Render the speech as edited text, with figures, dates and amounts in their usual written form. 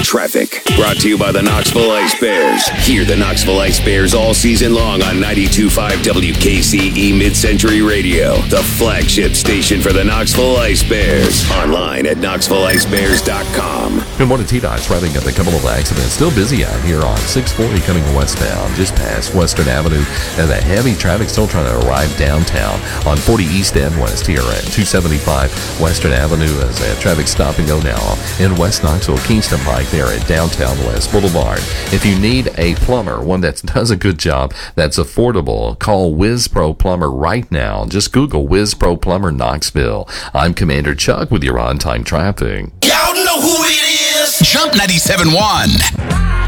Traffic. Brought to you by the Knoxville Ice Bears. Hear the Knoxville Ice Bears all season long on 92.5 WKCE Mid-Century Radio, the flagship station for the Knoxville Ice Bears. Online at KnoxvilleIceBears.com. Good morning, T-Dot's wrapping up a couple of accidents. Still busy out here on 640 coming westbound, just past Western Avenue. And the heavy traffic still trying to arrive downtown on 40 East and West here at 275 Western Avenue as that traffic stop and go now in West Knoxville, Kingston Pike there at downtown West Boulevard. If you need a plumber, one that does a good job, that's affordable, call Whiz Pro Plumber right now. Just Google Whiz Pro Plumber Knoxville. I'm Commander Chuck with your on-time traffic. Y'all know who it is. Jump 97.1.